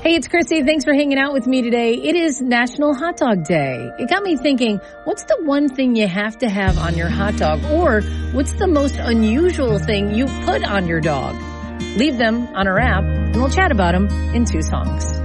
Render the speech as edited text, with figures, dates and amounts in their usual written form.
Hey, it's Christy. Thanks for hanging out with me today. It is National Hot Dog Day. It got me thinking, what's the one thing you have to have on your hot dog? Or what's the most unusual thing you put on your dog? Leave them on our app, and we'll chat about them in 2 songs.